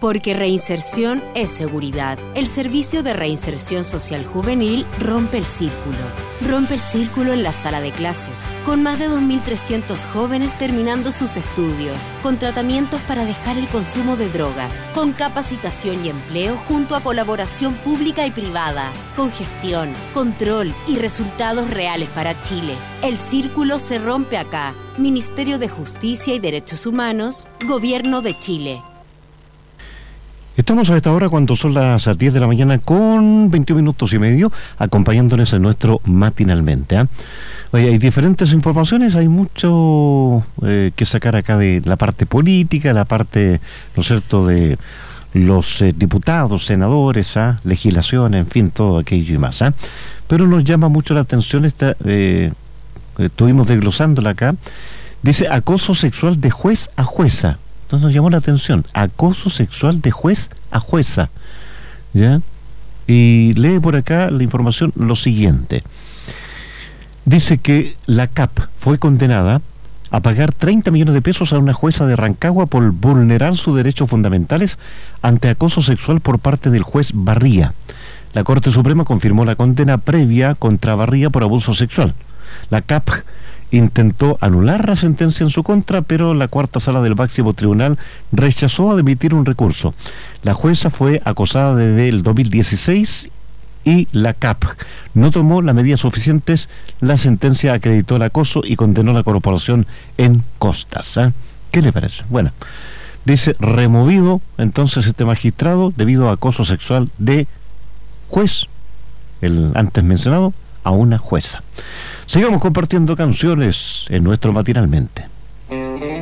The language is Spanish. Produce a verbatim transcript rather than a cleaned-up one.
Porque reinserción es seguridad. El Servicio de Reinserción Social Juvenil rompe el círculo. Rompe el círculo en la sala de clases, con más de dos mil trescientos jóvenes terminando sus estudios, con tratamientos para dejar el consumo de drogas, con capacitación y empleo junto a colaboración pública y privada, con gestión, control y resultados reales para Chile. El círculo se rompe acá. Ministerio de Justicia y Derechos Humanos, Gobierno de Chile. Estamos a esta hora cuando son las diez de la mañana con veintiún minutos y medio, acompañándoles en nuestro matinalmente. ¿eh? Oye, hay diferentes informaciones, hay mucho eh, que sacar acá de la parte política, la parte, ¿no es cierto?, de los eh, diputados, senadores, ¿eh? legislación, en fin, todo aquello y más. ¿eh? Pero nos llama mucho la atención esta, eh, estuvimos desglosándola acá, dice acoso sexual de juez a jueza. Entonces nos llamó la atención, acoso sexual de juez a jueza, ¿ya? Y lee por acá la información lo siguiente. Dice que la C A P fue condenada a pagar treinta millones de pesos a una jueza de Rancagua por vulnerar sus derechos fundamentales ante acoso sexual por parte del juez Barría. La Corte Suprema confirmó la condena previa contra Barría por abuso sexual. La C A P intentó anular la sentencia en su contra, pero la cuarta sala del máximo tribunal rechazó admitir un recurso. La jueza fue acosada desde el dos mil dieciséis y la C A P no tomó las medidas suficientes. La sentencia acreditó el acoso y condenó la corporación en costas. ¿eh? ¿Qué le parece? Bueno, dice removido entonces este magistrado debido a acoso sexual de juez, el antes mencionado, a una jueza. Sigamos compartiendo canciones en nuestro matinalmente.